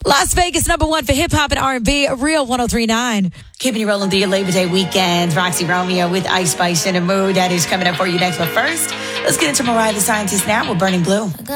Las Vegas #1 for hip hop and R&B, Real 103.9. Keeping you rolling through your Labor Day weekend. Roxy Romeo with Ice Spice in a Mood. That is coming up for you next. But first, let's get into Mariah the Scientist now with Burning Blue.